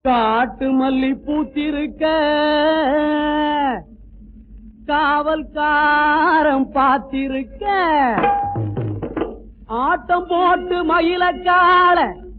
காட்டு மல்லி பூத்திருக்க காவல்காரம் பார்த்திருக்க ஆட்டம் போட்டு மயிலக்கால